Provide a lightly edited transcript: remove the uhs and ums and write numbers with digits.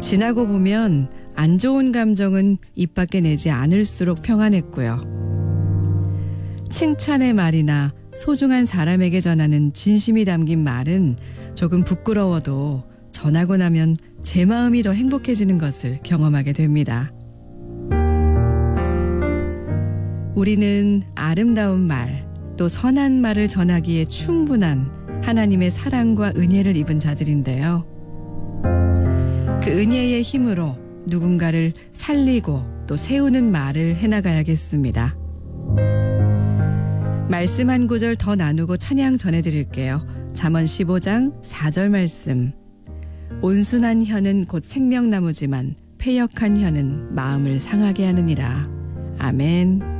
지나고 보면 안 좋은 감정은 입 밖에 내지 않을수록 평안했고요. 칭찬의 말이나 소중한 사람에게 전하는 진심이 담긴 말은 조금 부끄러워도 전하고 나면 제 마음이 더 행복해지는 것을 경험하게 됩니다. 우리는 아름다운 말, 또 선한 말을 전하기에 충분한 하나님의 사랑과 은혜를 입은 자들인데요. 그 은혜의 힘으로 누군가를 살리고 또 세우는 말을 해나가야겠습니다. 말씀 한 구절 더 나누고 찬양 전해드릴게요. 잠언 15장 4절 말씀. 온순한 혀는 곧 생명나무지만 패역한 혀는 마음을 상하게 하느니라. 아멘.